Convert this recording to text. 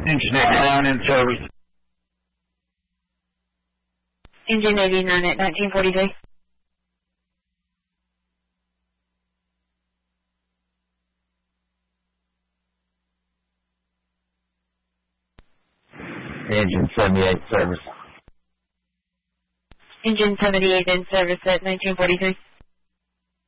Engine 89 in service. Engine 89 at 1943. Engine 78 service. Engine 78 in service at 1943.